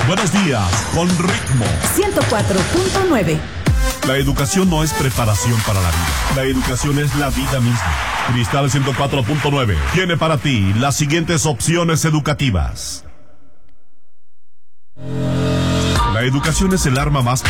Buenos días, con ritmo. 104.9. La educación no es preparación para la vida. La educación es la vida misma. Cristal 104.9 tiene para ti las siguientes opciones educativas. La educación es el arma más